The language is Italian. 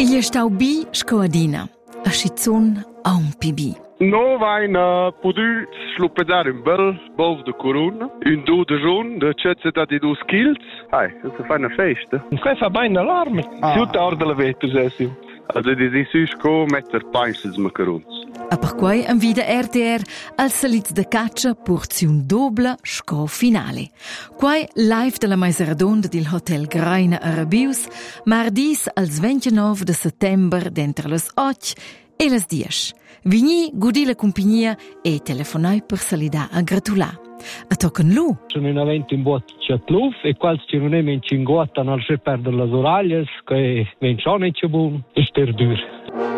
Igl è stau bi scoadina, a schizzun a un pibi. No vain potu sluppedare un bel bov de corona, un do de giorn, de cezza di 2 kg. Das fa una festa. Qua fa bene allarme. Tutta ora della vettura, sessio. Also die Süßko metter paisses macarons. A per quai en vida RTR al salitz de caccia porziun dobla sco finale. Quai live della Maiseradonda del Hotel Graina Arabius, mardis als 29 de settember d'entre les 8 e les 10. Vigni gudi la compagnia e telefonai per salida a gratular. A tocken lu. Sono in avento in boccia tluf e quals ci non è in cinguata non si perdono le oraglie che vencione c'è buon e ster dur.